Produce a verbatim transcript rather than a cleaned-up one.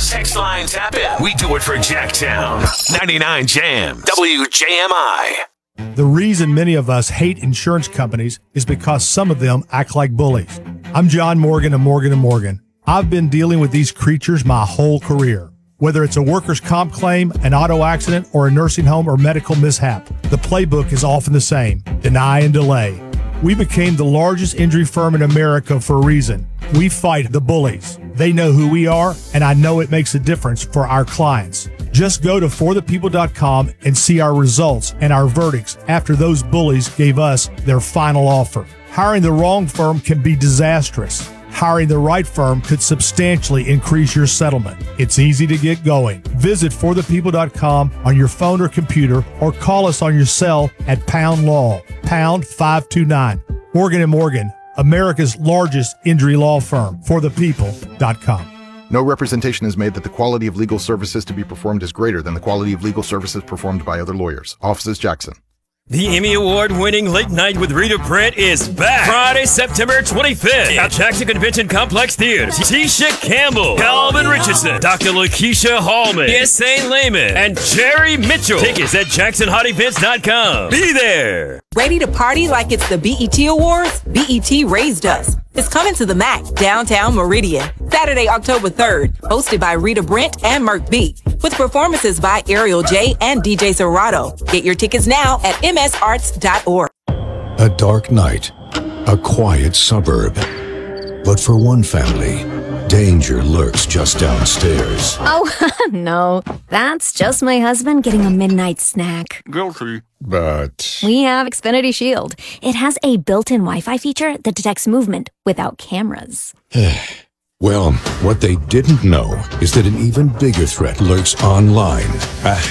Text line tap in. We do it for Jacktown. ninety-nine Jam. W J M I. The reason many of us hate insurance companies is because some of them act like bullies. I'm John Morgan of Morgan and Morgan. I've been dealing with these creatures my whole career. Whether it's a workers' comp claim, an auto accident, or a nursing home or medical mishap, the playbook is often the same: deny and delay. We became the largest injury firm in America for a reason. We fight the bullies. They know who we are, and I know it makes a difference for our clients. Just go to for the people dot com and see our results and our verdicts after those bullies gave us their final offer. Hiring the wrong firm can be disastrous. Hiring the right firm could substantially increase your settlement. It's easy to get going. Visit for the people dot com on your phone or computer, or call us on your cell at pound law, pound five two nine. Morgan and Morgan, America's largest injury law firm. for the people dot com. No representation is made that the quality of legal services to be performed is greater than the quality of legal services performed by other lawyers. Offices Jackson. The Emmy Award-winning Late Night with Rita Brent is back Friday, September twenty-fifth at Jackson Convention Complex Theater. Tisha Campbell, Calvin Richardson, Doctor Lakeisha Hallman, S A. Lehman, and Jerry Mitchell. Tickets at jackson hot events dot com. Be there. Ready to party like it's the B E T Awards? B E T raised us. It's coming to the Mac, downtown Meridian, Saturday, October third, hosted by Rita Brent and Merk B, with performances by Ariel J and D J Serato. Get your tickets now at m s arts dot org. A dark night, a quiet suburb. But for one family, danger lurks just downstairs. Oh, no. That's just my husband getting a midnight snack. Guilty. But We have Xfinity Shield. It has a built-in Wi-Fi feature that detects movement without cameras. well, what they didn't know is that an even bigger threat lurks online. A